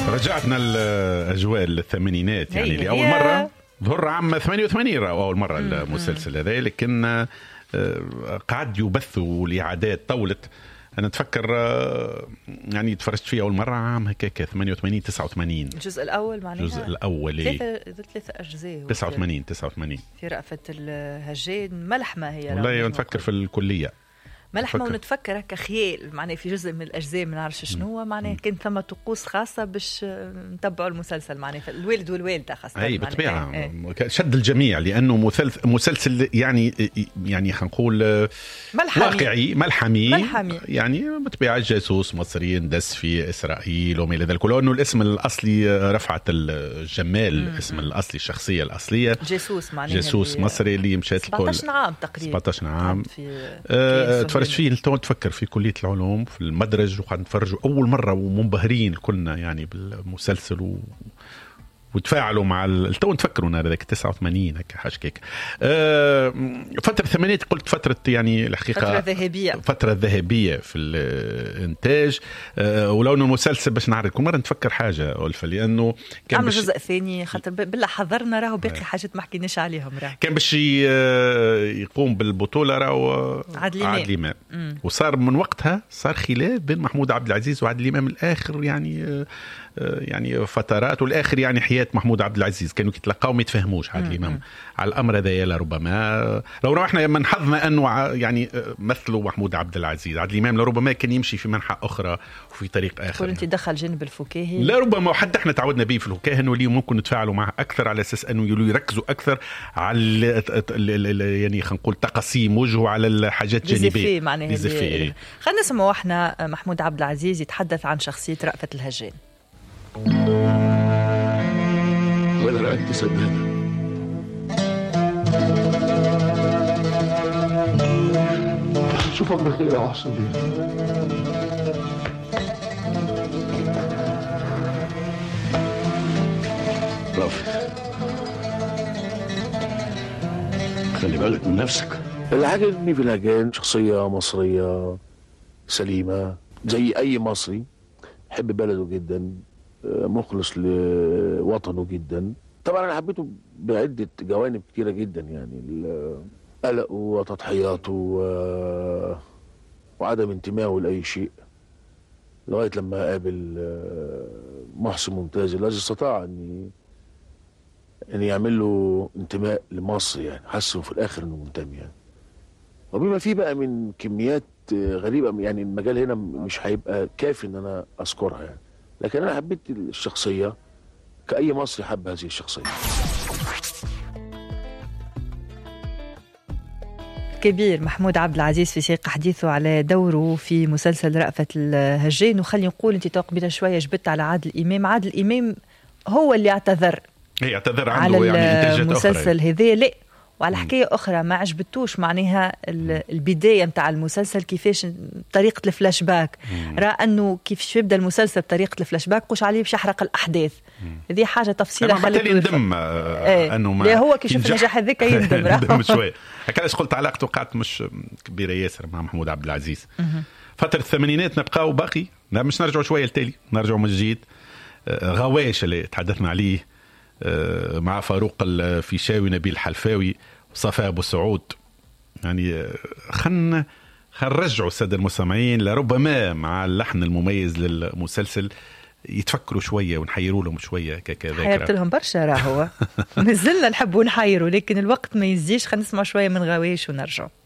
رجعتنا الأجواء الثمانينات يعني لأول مرة ظهر عام 88 أول مرة المسلسل هذا، لكن قعد يبثوا الإعادات طولت. أنا أتفكر يعني تفرجت فيه أول مرة عام هكاك 88 89 الجزء الأول معناها الجزء الأول ثلاثة أجزاء 89 في رأفت الهجين. ملحمة هي والله نفكر في الكلية ملحمة ونتفكر هكا خيال معناه في جزء من الأجزاء ما نعرفش شنو معناه كان ثم طقوس خاصة باش نتبعوا المسلسل معناه الوالد والوالدة خاصة. أي بالطبيعة شد الجميع لأنه مسلسل يعني خلينا نقول واقعي ملحمي يعني بالطبيعة جاسوس مصري اندس في إسرائيل وما إلى ذلك، لأنه الاسم الأصلي رفعت الجمال اسم الأصلي الشخصية الأصلية جاسوس مصري اللي مشات 17 عام تقريبا 17 عام تفرجت فيه تفكر في كلية العلوم في المدرج وقاعد نتفرجوا أول مرة ومنبهرين كلنا يعني بالمسلسل وتفاعلوا مع تو نفكروا ذاك 89 هكا حاجه كيك. فتره الثمانينات قلت فتره يعني الحقيقه فتره ذهبيه في الانتاج. ولو انه المسلسل باش نعرض كل مره نتفكر حاجه ألفة، لانه كان عمل جزء ثاني خاطر بالله حضرنا راهو باقي حاجات ما حكيناش عليهم راه كان باش يقوم بالبطوله راهو عادل إمام وصار من وقتها صار خلاف بين محمود عبد العزيز وعادل إمام الاخر يعني فترات والاخر يعني حياة محمود عبد العزيز كانوا يتلقاو ما يتفهموش عادل إمام على الامر هذا. لربما لو احنا من حظنا انه يعني مثلوا محمود عبد العزيز عادل إمام لربما كان يمشي في منحى اخرى وفي طريق اخر. تقول انت دخل جانب الفكاهي لربما حتى احنا تعودنا به في الفكاهه انه اليوم ممكن نتفاعلوا معه اكثر على اساس انه يركزوا اكثر على يعني خلينا نقول تقاسيم وجهه على الحاجات الجانبيه. خلينا نسمعوا احنا محمود عبد العزيز يتحدث عن شخصيه رأفت الهجين. ولا رأيت سدادة شوفك بخير يا حسن بيه. رافت خلي بالك من نفسك. اللي عجبني في الهجان شخصية مصرية سليمة زي أي مصري، يحب بلده جدا، مخلص لوطنه جدا. طبعا انا حبيته بعده جوانب كتيره جدا، يعني قلقه وتضحياته وعدم انتمائه لاي شيء لغايه لما قابل محسن ممتاز الذي استطاع ان يعمل له انتماء لمصر، يعني حسه في الاخر انه منتمي يعني. وبما فيه بقى من كميات غريبه، يعني المجال هنا مش هيبقى كافي ان انا اذكرها يعني، لكن أنا حبيت الشخصية كأي مصري حب هذه الشخصية. كبير محمود عبد العزيز في سياق حديثه على دوره في مسلسل رأفت الهجين. وخلي نقول أنت قبل شوية جبت على عادل إمام هو اللي اعتذر على يعني المسلسل هذا لا وعلى حكاية أخرى ما عجبتوش معناها البداية متاع المسلسل كيفاش طريقة الفلاش باك. رأى أنه كيف يبدأ المسلسل بطريقة الفلاش باك قوش عليه باش يحرق الأحداث. هذه حاجة تفصيلة خليته يندم أنه ما هو كيف شوف النجاح هذاك يندم شوية. هكذا قلت علاقته قعدت مش كبيرة ياسر مع محمود عبد العزيز. فترة الثمانينات نبقاو باقي مش نرجعوا شوية التالي نرجعوا من جديد. غواش اللي تحدثنا عليه مع فاروق الفيشاوي نبيل الحلفاوي وصفاء أبو سعود، يعني خلنا نرجعوا السادة المستمعين لربما مع اللحن المميز للمسلسل يتفكروا شوية ونحيروا لهم شوية كذا. حيرت لهم برشا راهو نزلنا نحبوا نحيروا لكن الوقت ما يزيش. خلينا نسمع شوية من غواش ونرجع.